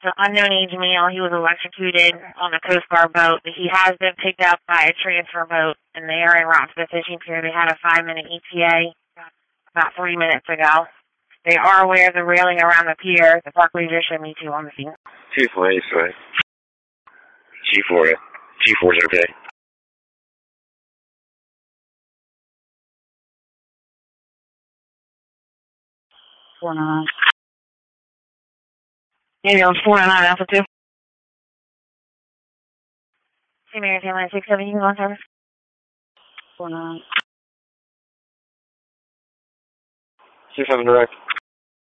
It's an unknown age male. He was electrocuted on a Coast Guard boat. He has been picked up by a transfer boat in the area around the fishing pier. They had a 5-minute ETA about 3 minutes ago. They are aware of the railing around the pier. The park ranger should meet you on the scene. G4 is fine. G4 is okay. 499. Ambulance 499 Alpha 2. St. Mary's Airline 67, you can go on service. 499. 67 direct.